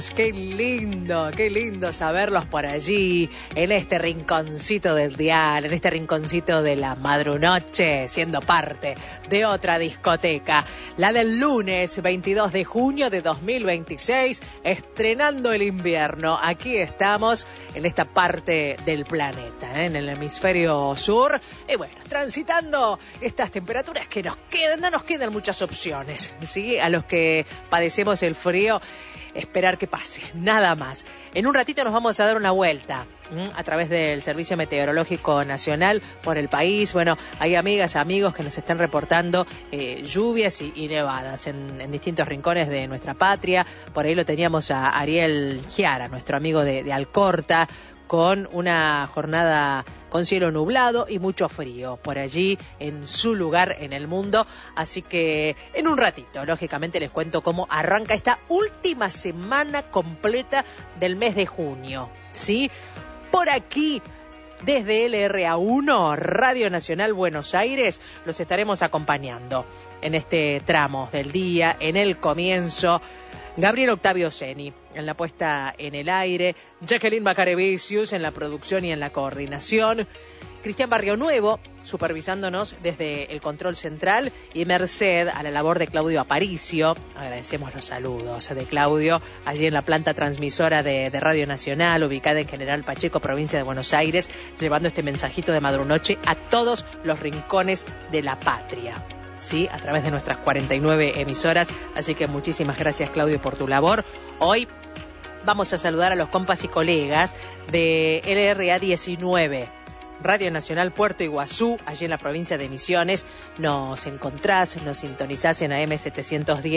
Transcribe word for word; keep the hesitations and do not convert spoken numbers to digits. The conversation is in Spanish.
Qué lindo, qué lindo saberlos por allí, en este rinconcito del dial, en este rinconcito de la madrunoche, siendo parte de otra discoteca, la del lunes veintidós de junio de dos mil veintiséis, estrenando el invierno. Aquí estamos en esta parte del planeta, ¿eh? En el hemisferio sur, y bueno, transitando estas temperaturas que nos quedan, no nos quedan muchas opciones, ¿sí? A los que padecemos el frío, esperar que pase, nada más. En un ratito nos vamos a dar una vuelta ¿m? a través del Servicio Meteorológico Nacional por el país. Bueno, hay amigas, amigos que nos están reportando eh, lluvias y, y nevadas en, en distintos rincones de nuestra patria. Por ahí lo teníamos a Ariel Giara, nuestro amigo de, de Alcorta, con una jornada con cielo nublado y mucho frío por allí en su lugar en el mundo. Así que en un ratito, lógicamente, les cuento cómo arranca esta última semana completa del mes de junio, ¿sí? Por aquí, desde L R A uno, Radio Nacional Buenos Aires, los estaremos acompañando en este tramo del día, en el comienzo. Gabriel Octavio Seni en la puesta en el aire, Jacqueline Macarevicius en la producción y en la coordinación, Cristian Barrio Nuevo supervisándonos desde el control central y merced a la labor de Claudio Aparicio. Agradecemos los saludos de Claudio allí en la planta transmisora de, de Radio Nacional, ubicada en General Pacheco, provincia de Buenos Aires, llevando este mensajito de madrunoche a todos los rincones de la patria, sí, a través de nuestras cuarenta y nueve emisoras. Así que muchísimas gracias, Claudio, por tu labor. Hoy vamos a saludar a los compas y colegas de L R A diecinueve, Radio Nacional Puerto Iguazú, allí en la provincia de Misiones. Nos encontrás, nos sintonizás en A M setecientos diez.